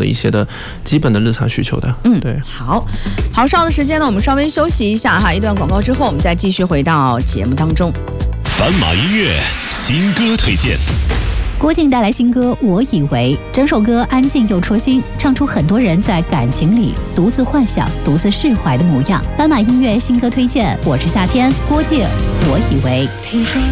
一些的基本的日常需求的。对。 好，稍的时间呢，我们稍微休息一下哈，一段广告之后，我们再继续回到节目当中。 斑马音乐新歌推荐。 郭靖带来新歌《我以为》，整首歌安静又戳心，唱出很多人在感情里独自幻想、独自释怀的模样。斑马音乐新歌推荐，我是夏天，郭靖《我以为》。